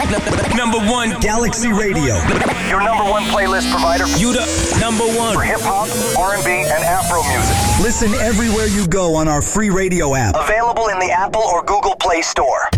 Number one. Galaxy Radio. Your number one playlist provider. You the number one. For hip-hop, R&B, and Afro music. Listen everywhere you go on our free radio app. Available in the Apple or Google Play Store.